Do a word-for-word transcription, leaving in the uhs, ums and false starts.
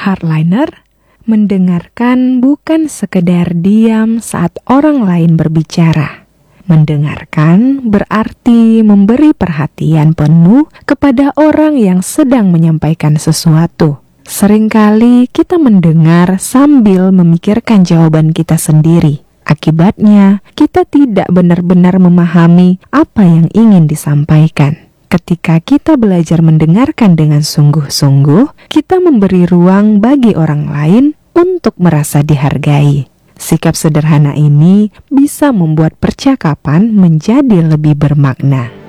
Hardliner, mendengarkan bukan sekedar diam saat orang lain berbicara. Mendengarkan berarti memberi perhatian penuh kepada orang yang sedang menyampaikan sesuatu. Seringkali kita mendengar sambil memikirkan jawaban kita sendiri. Akibatnya, kita tidak benar-benar memahami apa yang ingin disampaikan. Ketika kita belajar mendengarkan dengan sungguh-sungguh, kita memberi ruang bagi orang lain untuk merasa dihargai. Sikap sederhana ini bisa membuat percakapan menjadi lebih bermakna.